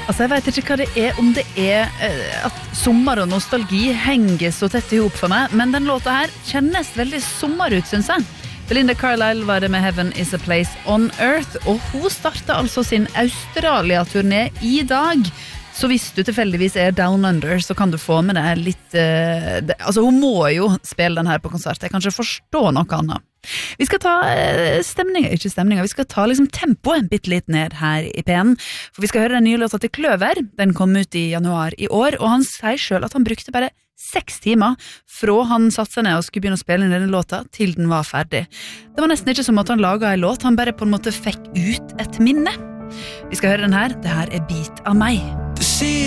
Altså, jeg vet ikke hva det om det at sommer og nostalgi henger så tett ihop for meg, men den låta her kjennes veldig sommer ut, synes jeg. Belinda Carlisle var det med Heaven is a Place on Earth, og hun startet altså sin Australia-turné i dag. Så hvis du tilfeldigvis Down Under, så kan du få med deg litt... altså, hun må jo spille den her på konsert. Jeg kan ikke forstå noe annet. Vi skal ta vi skal ta liksom tempoet bitte litt ned her i P1, for vi skal høre den nye låta til Kløver. Den kom ut i januar i år, og han sier selv at han brukte bare 6 timer fra han satte seg ned og skulle begynne å spille inn denne låta til den var ferdig. Det var nesten ikke som at han laget en låt, han bare på en måte fikk ut et minne. Vi skal høre den her, det her Bit av meg.